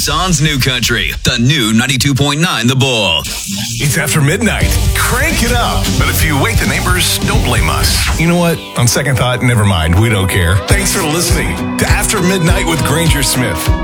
Tucson's New Country, the new 92.9 The Bull. It's after midnight. Crank it up. But if you wake the neighbors, don't blame us. You know what? On second thought, never mind. We don't care. Thanks for listening to After Midnight with Granger Smith.